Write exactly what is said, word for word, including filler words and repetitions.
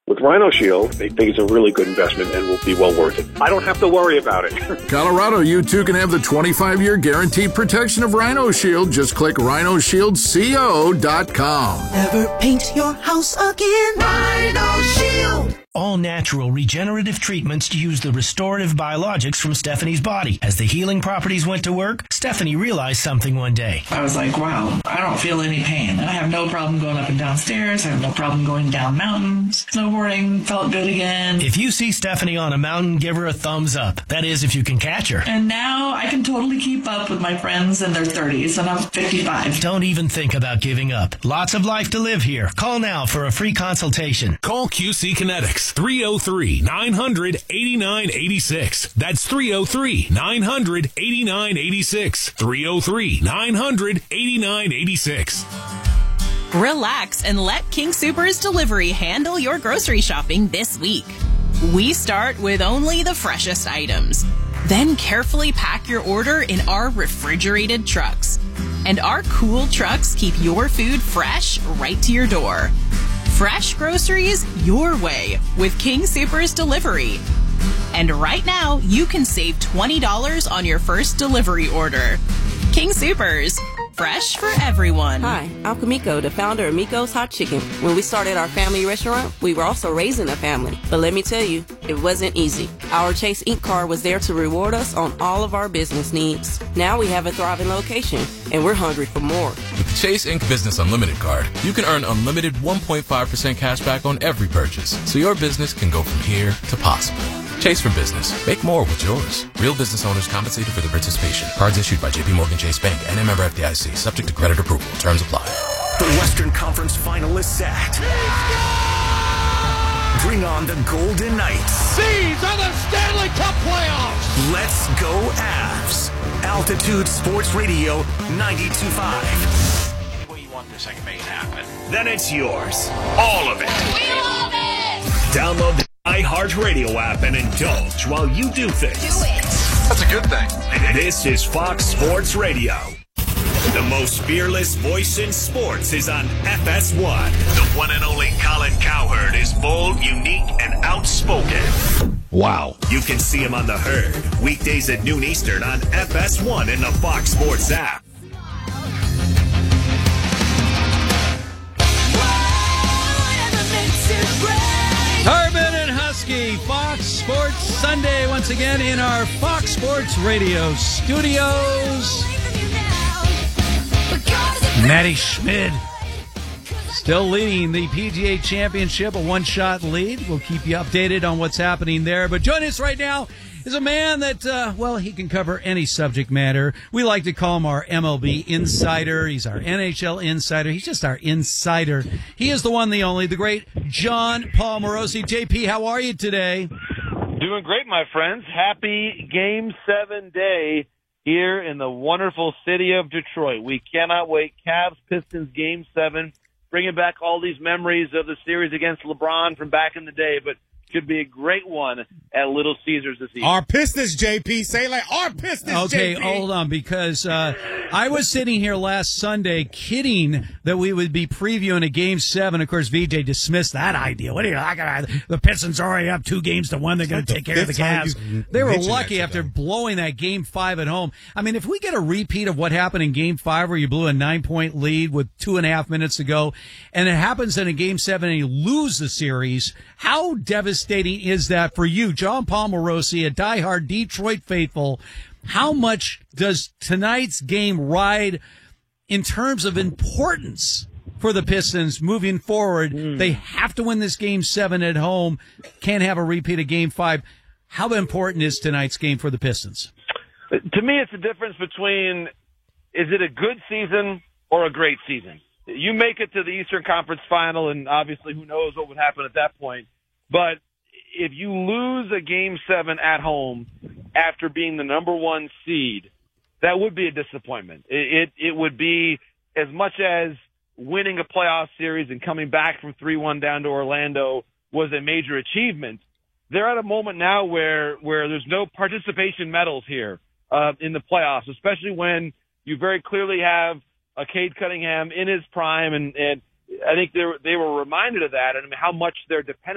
With Rhino Shield, they think it's a really good investment and will be well worth it. I don't have to worry about it. Colorado, you too can have the twenty-five year guaranteed protection of Rhino Shield. Just click rhino shield co dot com. Never paint your house again. Rhino Shield. All natural regenerative treatments to use the restorative biologics from Stephanie's body. As the healing properties went to work, Stephanie realized something one day. I was like, wow, I don't feel any pain. I have no problem going up and down stairs. I have no problem going down mountains. Snowboarding felt good again. If you see Stephanie on a mountain, give her a thumbs up. That is, if you can catch her. And now I can totally keep up with my friends in their thirties, and I'm fifty-five. Don't even think about giving up. Lots of life to live here. Call now for a free consultation. Call Q C Kinetics, three oh three, nine hundred, eighty-nine eighty-six. That's three oh three, nine hundred, eighty-nine eighty-six. three oh three, nine hundred, eighty-nine eighty-six. Relax and let King Soopers Delivery handle your grocery shopping this week. We start with only the freshest items. Then carefully pack your order in our refrigerated trucks. And our cool trucks keep your food fresh right to your door. Fresh groceries your way with King Soopers Delivery. And right now, you can save twenty dollars on your first delivery order. King Soopers, fresh for everyone. Hi, I'm Kamiko, the founder of Miko's Hot Chicken. When we started our family restaurant, we were also raising a family. But let me tell you, it wasn't easy. Our Chase Incorporated card was there to reward us on all of our business needs. Now we have a thriving location, and we're hungry for more. With the Chase Incorporated Business Unlimited card, you can earn unlimited one point five percent cash back on every purchase, so your business can go from here to possible. Chase for business. Make more with yours. Real business owners compensated for their participation. Cards issued by J P Morgan Chase Bank and a member F D I C. Subject to credit approval. Terms apply. The Western Conference finalists act. Bring on the Golden Knights. These are the Stanley Cup playoffs. Let's go Avs. Altitude Sports Radio ninety-two point five. What do you want this segment to happen? Then it's yours. All of it. We love it. Download the iHeartRadio app and indulge while you do things. Do it. That's a good thing. This is Fox Sports Radio. The most fearless voice in sports is on F S one. The one and only Colin Cowherd is bold, unique, and outspoken. Wow. You can see him on The Herd, weekdays at noon Eastern on F S one and the Fox Sports app. Harbin and Husky, Fox Sports Sunday, once again in our Fox Sports Radio studios. Matty Schmid still leading the P G A Championship, a one-shot lead. We'll keep you updated on what's happening there. But joining us right now is a man that, uh, well, he can cover any subject matter. We like to call him our M L B insider. He's our N H L insider. He's just our insider. He is the one, the only, the great John Paul Morosi. J P, how are you today? Doing great, my friends. Happy Game seven day here in the wonderful city of Detroit. We cannot wait. Cavs Pistons Game seven, bringing back all these memories of the series against LeBron from back in the day, but should be a great one at Little Caesars this evening. Our Pistons, J P. Say like, our Pistons, okay, J P. hold on, because uh, I was sitting here last Sunday kidding that we would be previewing a Game seven. Of course, V J dismissed that idea. What are you talking about? The Pistons are already up two games to one. They're going to take care of the Cavs. They were lucky after blowing that Game five at home. I mean, if we get a repeat of what happened in Game five where you blew a nine-point lead with two and a half minutes to go, and it happens in a Game seven and you lose the series, how devastating is that for you, John Paul Morosi, a diehard Detroit faithful? How much does tonight's game ride in terms of importance for the Pistons moving forward? Mm. They have to win this Game seven at home. Can't have a repeat of Game five. How important is tonight's game for the Pistons? To me, it's the difference between, is it a good season or a great season? You make it to the Eastern Conference Final, and obviously who knows what would happen at that point. But if you lose a Game seven at home after being the number one seed, that would be a disappointment. It, it, it would be as much as winning a playoff series and coming back from three one down to Orlando was a major achievement. They're at a moment now where, where there's no participation medals here uh, in the playoffs, especially when you very clearly have a Cade Cunningham in his prime, and, and I think they were, they were reminded of that and how much they're dependent